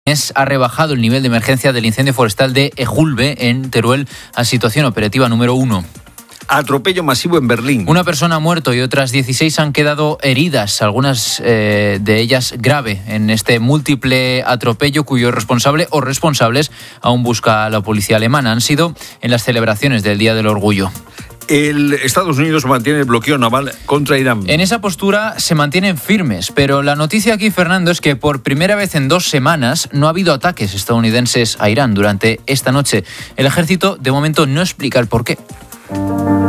Ha rebajado el nivel de emergencia del incendio forestal de Ejulbe, en Teruel, a situación operativa número 1. Atropello masivo en Berlín. Una persona ha muerto y otras 16 han quedado heridas, algunas de ellas grave, en este múltiple atropello cuyo responsable o responsables aún busca la policía alemana. Han sido en las celebraciones del Día del Orgullo. El Estados Unidos mantiene el bloqueo naval contra Irán. En esa postura se mantienen firmes, pero la noticia aquí, Fernando, es que por primera vez en 2 semanas no ha habido ataques estadounidenses a Irán durante esta noche. El ejército, de momento, no explica el porqué.